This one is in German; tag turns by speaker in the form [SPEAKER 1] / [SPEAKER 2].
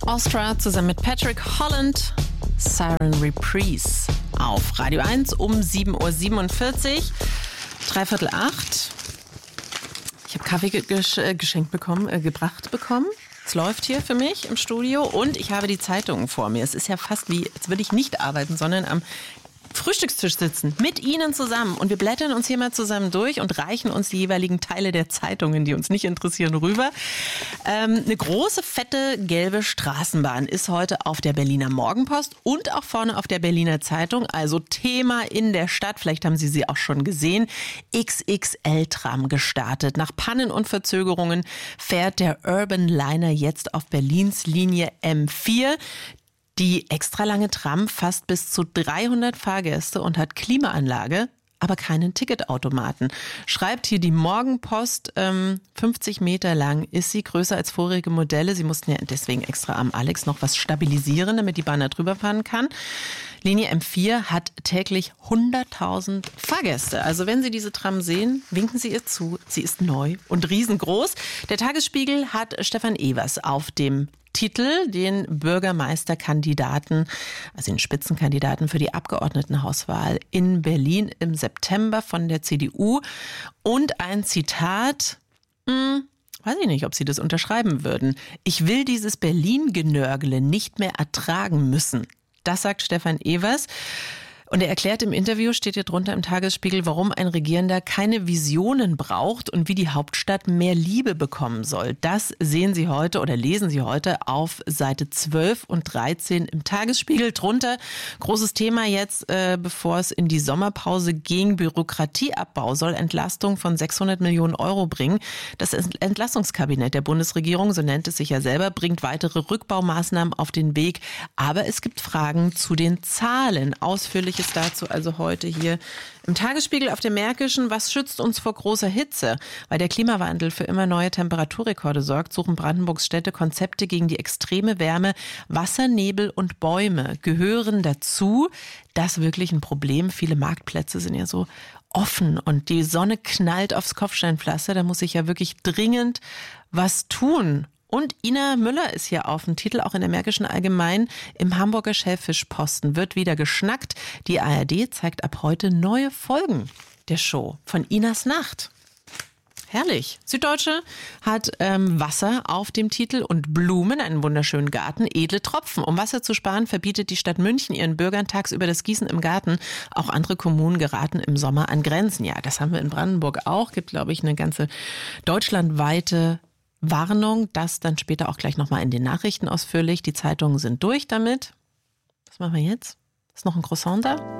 [SPEAKER 1] Astra zusammen mit Patrick Holland, Siren Reprise auf Radio 1 um 7.47 Uhr, 7:45. Ich habe Kaffee gebracht bekommen. Es läuft hier für mich im Studio und ich habe die Zeitungen vor mir. Es ist ja fast wie, als würde ich nicht arbeiten, sondern am Frühstückstisch sitzen, mit Ihnen zusammen. Und wir blättern uns hier mal zusammen durch und reichen uns die jeweiligen Teile der Zeitungen, die uns nicht interessieren, rüber. Eine große, fette, gelbe Straßenbahn ist heute auf der Berliner Morgenpost und auch vorne auf der Berliner Zeitung. Also Thema in der Stadt, vielleicht haben Sie auch schon gesehen. XXL-Tram gestartet. Nach Pannen und Verzögerungen fährt der Urban Liner jetzt auf Berlins Linie M4. Die extra lange Tram fasst bis zu 300 Fahrgäste und hat Klimaanlage, aber keinen Ticketautomaten. Schreibt hier die Morgenpost, 50 Meter lang ist sie, größer als vorige Modelle. Sie mussten ja deswegen extra am Alex noch was stabilisieren, damit die Bahn da drüber fahren kann. Linie M4 hat täglich 100.000 Fahrgäste. Also wenn Sie diese Tram sehen, winken Sie ihr zu. Sie ist neu und riesengroß. Der Tagesspiegel hat Stefan Evers auf dem Titel den Bürgermeisterkandidaten, also den Spitzenkandidaten für die Abgeordnetenhauswahl in Berlin im September von der CDU. Und ein Zitat, weiß ich nicht, ob Sie das unterschreiben würden. Ich will dieses Berlin-Genörgle nicht mehr ertragen müssen. Das sagt Stefan Evers. Und er erklärt im Interview, steht hier drunter im Tagesspiegel, warum ein Regierender keine Visionen braucht und wie die Hauptstadt mehr Liebe bekommen soll. Das sehen Sie heute oder lesen Sie heute auf Seite 12 und 13 im Tagesspiegel. Drunter großes Thema jetzt, bevor es in die Sommerpause ging. Bürokratieabbau soll Entlastung von 600 Millionen Euro bringen. Das Entlastungskabinett der Bundesregierung, so nennt es sich ja selber, bringt weitere Rückbaumaßnahmen auf den Weg. Aber es gibt Fragen zu den Zahlen. Ausführlich ist dazu also heute hier im Tagesspiegel auf der Märkischen. Was schützt uns vor großer Hitze? Weil der Klimawandel für immer neue Temperaturrekorde sorgt, suchen Brandenburgs Städte Konzepte gegen die extreme Wärme. Wasser, Nebel und Bäume gehören dazu. Das ist wirklich ein Problem. Viele Marktplätze sind ja so offen und die Sonne knallt aufs Kopfsteinpflaster. Da muss ich ja wirklich dringend was tun. Und Ina Müller ist hier auf dem Titel, auch in der Märkischen Allgemein. Im Hamburger Schellfischposten wird wieder geschnackt. Die ARD zeigt ab heute neue Folgen der Show von Inas Nacht. Herrlich. Süddeutsche hat Wasser auf dem Titel und Blumen, einen wunderschönen Garten, edle Tropfen. Um Wasser zu sparen, verbietet die Stadt München ihren Bürgern tagsüber das Gießen im Garten. Auch andere Kommunen geraten im Sommer an Grenzen. Ja, das haben wir in Brandenburg auch. Gibt, glaube ich, eine ganze deutschlandweite Warnung, das dann später auch gleich nochmal in den Nachrichten ausführlich. Die Zeitungen sind durch damit. Was machen wir jetzt? Ist noch ein Croissant da?